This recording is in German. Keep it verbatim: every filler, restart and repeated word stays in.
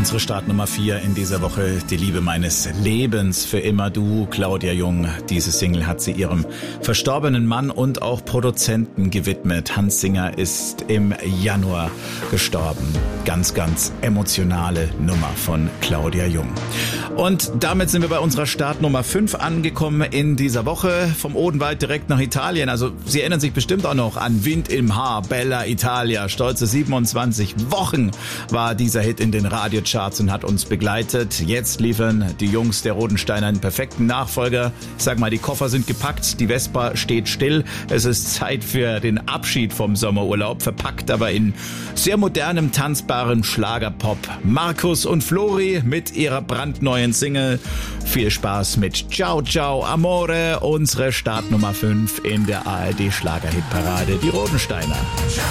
Unsere Startnummer vier in dieser Woche, die Liebe meines Lebens, für immer du, Claudia Jung. Diese Single hat sie ihrem verstorbenen Mann und auch Produzenten gewidmet. Hans Singer ist im Januar gestorben. Ganz, ganz emotionale Nummer von Claudia Jung. Und damit sind wir bei unserer Startnummer fünf angekommen in dieser Woche. Vom Odenwald direkt nach Italien. Also Sie erinnern sich bestimmt auch noch an Wind im Haar, Bella Italia. Stolze siebenundzwanzig Wochen war dieser Hit in den Radiocharts und hat uns begleitet. Jetzt liefern die Jungs der Rodensteiner einen perfekten Nachfolger. Ich sag mal, die Koffer sind gepackt, die Vespa steht still. Es ist Zeit für den Abschied vom Sommerurlaub, verpackt aber in sehr modernem, tanzbaren Schlagerpop. Markus und Flori mit ihrer brandneuen Single. Viel Spaß mit Ciao Ciao Amore, unsere Startnummer fünf in der A R D Schlagerhitparade, die Rodensteiner.